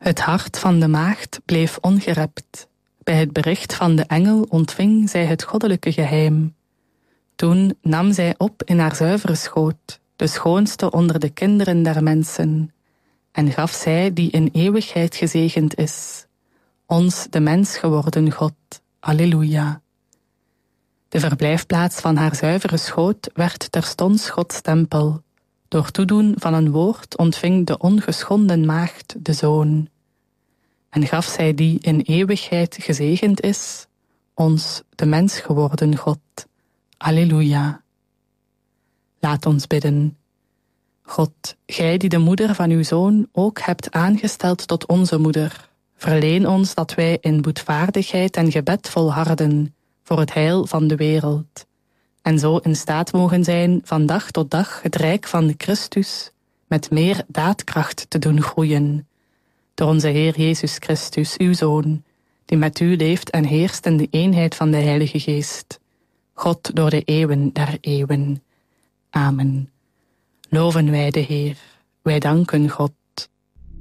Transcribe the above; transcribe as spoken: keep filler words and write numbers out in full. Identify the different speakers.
Speaker 1: Het hart van de maagd bleef ongerept. Bij het bericht van de engel ontving zij het goddelijke geheim. Toen nam zij op in haar zuivere schoot, de schoonste onder de kinderen der mensen, en gaf zij die in eeuwigheid gezegend is, ons de mens geworden God. Alleluia. De verblijfplaats van haar zuivere schoot werd terstond Gods tempel. Door toedoen van een woord ontving de ongeschonden maagd de Zoon. En gaf zij die in eeuwigheid gezegend is, ons de mens geworden God. Alleluia. Laat ons bidden. God, gij die de moeder van uw Zoon ook hebt aangesteld tot onze moeder, verleen ons dat wij in boetvaardigheid en gebed volharden voor het heil van de wereld, en zo in staat mogen zijn van dag tot dag het rijk van de Christus met meer daadkracht te doen groeien, door onze Heer Jezus Christus, uw Zoon, die met u leeft en heerst in de eenheid van de Heilige Geest, God door de eeuwen der eeuwen. Amen. Loven wij de Heer, wij danken God.